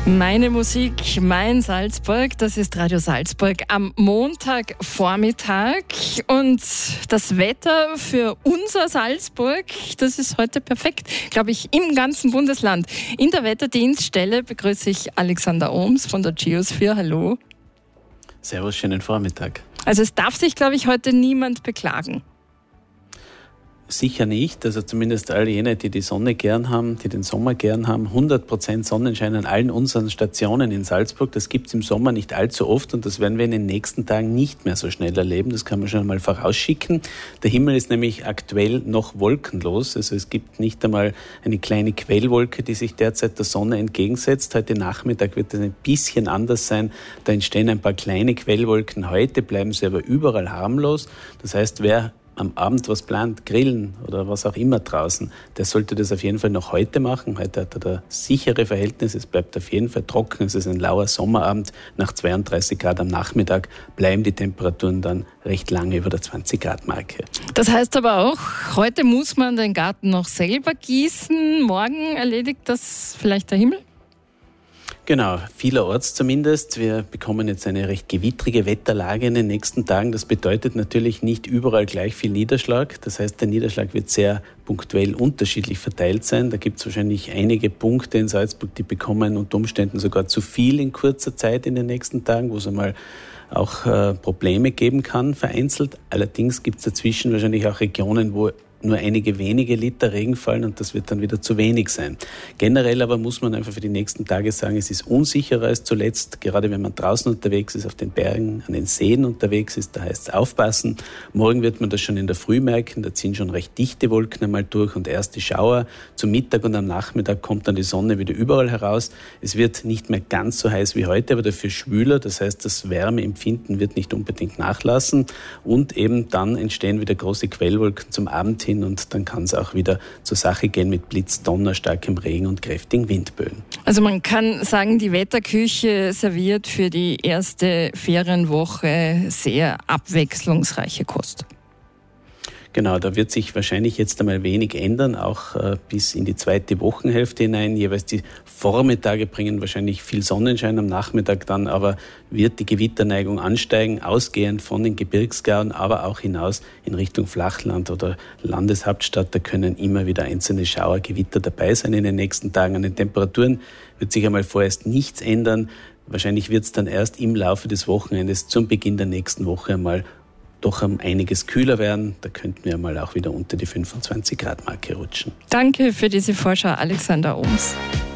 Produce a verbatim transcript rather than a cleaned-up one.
Meine Musik, mein Salzburg, das ist Radio Salzburg am Montagvormittag. Und das Wetter für unser Salzburg, das ist heute perfekt, glaube ich, im ganzen Bundesland. In der Wetterdienststelle begrüße ich Alexander Ohms von der Geosphere. Hallo. Servus, schönen Vormittag. Also es darf sich, glaube ich, heute niemand beklagen. Sicher nicht, also zumindest all jene, die die Sonne gern haben, die den Sommer gern haben. hundert Prozent Sonnenschein an allen unseren Stationen in Salzburg, das gibt es im Sommer nicht allzu oft und das werden wir in den nächsten Tagen nicht mehr so schnell erleben, das kann man schon einmal vorausschicken. Der Himmel ist nämlich aktuell noch wolkenlos, also es gibt nicht einmal eine kleine Quellwolke, die sich derzeit der Sonne entgegensetzt. Heute Nachmittag wird es ein bisschen anders sein, da entstehen ein paar kleine Quellwolken. Heute bleiben sie aber überall harmlos, das heißt, wer am Abend was plant, grillen oder was auch immer draußen, der sollte das auf jeden Fall noch heute machen. Heute hat er da sichere Verhältnisse, es bleibt auf jeden Fall trocken, es ist ein lauer Sommerabend. Nach zweiunddreißig Grad am Nachmittag bleiben die Temperaturen dann recht lange über der zwanzig Grad Marke. Das heißt aber auch, heute muss man den Garten noch selber gießen, morgen erledigt das vielleicht der Himmel? Genau, vielerorts zumindest. Wir bekommen jetzt eine recht gewittrige Wetterlage in den nächsten Tagen. Das bedeutet natürlich nicht überall gleich viel Niederschlag. Das heißt, der Niederschlag wird sehr punktuell unterschiedlich verteilt sein. Da gibt es wahrscheinlich einige Punkte in Salzburg, die bekommen unter Umständen sogar zu viel in kurzer Zeit in den nächsten Tagen, wo es einmal auch äh, Probleme geben kann, vereinzelt. Allerdings gibt es dazwischen wahrscheinlich auch Regionen, wo nur einige wenige Liter Regen fallen und das wird dann wieder zu wenig sein. Generell aber muss man einfach für die nächsten Tage sagen, es ist unsicherer als zuletzt, gerade wenn man draußen unterwegs ist, auf den Bergen, an den Seen unterwegs ist, da heißt es aufpassen. Morgen wird man das schon in der Früh merken, da ziehen schon recht dichte Wolken einmal durch und erste Schauer. Zum Mittag und am Nachmittag kommt dann die Sonne wieder überall heraus. Es wird nicht mehr ganz so heiß wie heute, aber dafür schwüler, das heißt, das Wärmeempfinden wird nicht unbedingt nachlassen und eben dann entstehen wieder große Quellwolken zum Abend hin und dann kann es auch wieder zur Sache gehen mit Blitz, Donner, starkem Regen und kräftigen Windböen. Also man kann sagen, die Wetterküche serviert für die erste Ferienwoche sehr abwechslungsreiche Kost. Genau, da wird sich wahrscheinlich jetzt einmal wenig ändern, auch äh, bis in die zweite Wochenhälfte hinein. Jeweils die Vormittage bringen wahrscheinlich viel Sonnenschein, am Nachmittag dann aber wird die Gewitterneigung ansteigen, ausgehend von den Gebirgsgauern, aber auch hinaus in Richtung Flachland oder Landeshauptstadt. Da können immer wieder einzelne Schauergewitter dabei sein in den nächsten Tagen. An den Temperaturen wird sich einmal vorerst nichts ändern. Wahrscheinlich wird es dann erst im Laufe des Wochenendes zum Beginn der nächsten Woche einmal doch um einiges kühler werden. Da könnten wir mal auch wieder unter die fünfundzwanzig Grad Marke rutschen. Danke für diese Vorschau, Alexander Ohms.